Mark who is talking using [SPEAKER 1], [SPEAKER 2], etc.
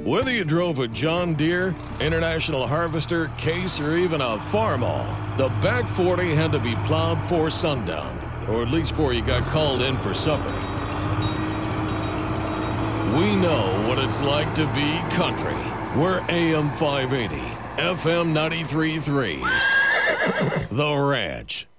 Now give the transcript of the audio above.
[SPEAKER 1] Whether you drove a John Deere, International Harvester, Case, or even a Farmall, the back 40 had to be plowed for sundown, or at least before you got called in for supper. We know what it's like to be country. We're AM 580, FM 93.3. The Ranch.